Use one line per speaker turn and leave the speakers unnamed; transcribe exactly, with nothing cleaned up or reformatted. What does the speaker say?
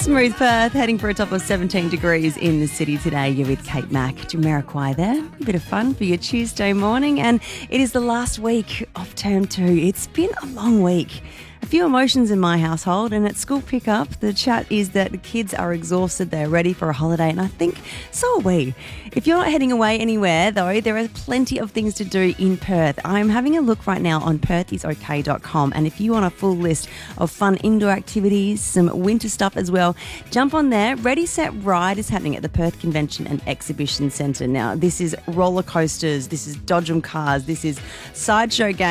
Smooth Perth, heading for a top of seventeen degrees in the city today. You're with Kate Mack, Jamiroquai there. A bit of fun for your Tuesday morning. And it is the last week of term two. It's been a long week. A few emotions in my household, and at school pickup, the chat is that the kids are exhausted, they're ready for a holiday, and I think so are we. If you're not heading away anywhere, though, there are plenty of things to do in Perth. I'm having a look right now on perth is okay dot com, and if you want a full list of fun indoor activities, some winter stuff as well, jump on there. Ready, Set, Ride is happening at the Perth Convention and Exhibition Centre. Now, this is roller coasters, this is Dodgem cars, this is sideshow games.